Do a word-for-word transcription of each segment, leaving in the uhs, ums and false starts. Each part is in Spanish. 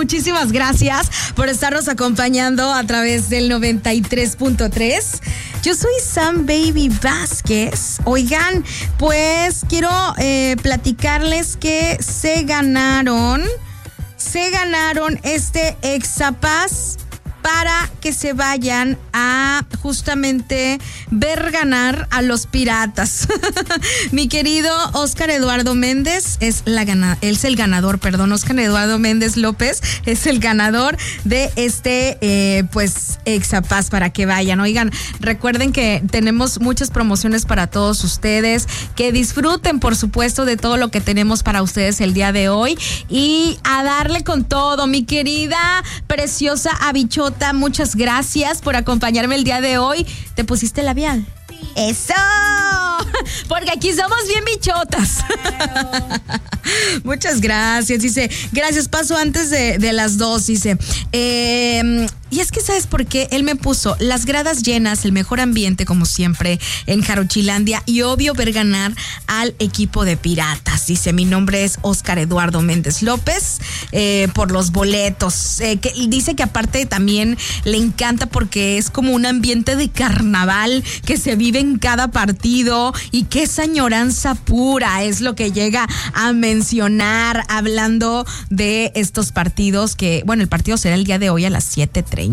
muchísimas gracias por estarnos acompañando a través del noventa y tres punto tres. Yo soy Sam Baby Vázquez. Oigan, pues quiero eh, platicarles que se ganaron, se ganaron este Exapass para que se vayan a justamente ver ganar a los Piratas. Mi querido Oscar Eduardo Méndez es, la gana, es el ganador, perdón, Oscar Eduardo Méndez López es el ganador de este eh, pues Exapass para que vayan. Oigan, recuerden que tenemos muchas promociones para todos ustedes, que disfruten por supuesto de todo lo que tenemos para ustedes el día de hoy y a darle con todo. Mi querida, preciosa Habichota, muchas gracias por acompañarme el día de hoy. ¿Te pusiste labial? Sí. ¡Eso! Porque aquí somos bien bichotas. Claro. Muchas gracias. Dice, gracias, paso antes de, de las dos. Dice, eh, y es que ¿sabes por qué? Él me puso las gradas llenas, el mejor ambiente como siempre en Jarochilandia y obvio ver ganar al equipo de Piratas. Dice, mi nombre es Oscar Eduardo Méndez López, eh, por los boletos. Eh, que, dice que aparte también le encanta porque es como un ambiente de carnaval que se vive en cada partido y que esa añoranza pura es lo que llega a mencionar hablando de estos partidos que, bueno, el partido será el día de hoy a las siete treinta.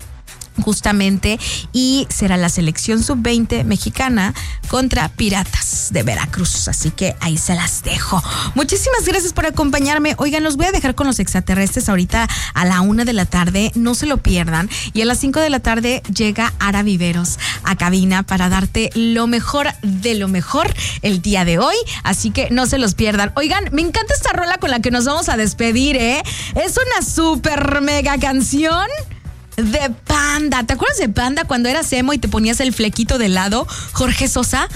Justamente, y será la selección sub veinte mexicana contra Piratas de Veracruz, así que ahí se las dejo. Muchísimas gracias por acompañarme. Oigan, los voy a dejar con los extraterrestres ahorita a la una de la tarde, no se lo pierdan, y a las cinco de la tarde llega Ara Viveros a cabina para darte lo mejor de lo mejor el día de hoy, así que no se los pierdan. Oigan, me encanta esta rola con la que nos vamos a despedir, ¿eh? Es una super mega canción de Panda. ¿Te acuerdas de Panda cuando eras emo y te ponías el flequito de lado? Jorge Sosa.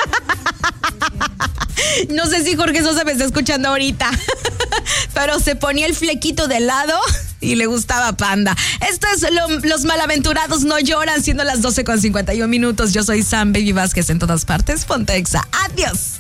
No sé si Jorge Sosa me está escuchando ahorita, pero se ponía el flequito de lado y le gustaba Panda. Esto es lo, Los Malaventurados No Lloran, siendo las doce con cincuenta y un minutos. Yo soy Sam Baby Vázquez en todas partes. Ponte Exa. Adiós.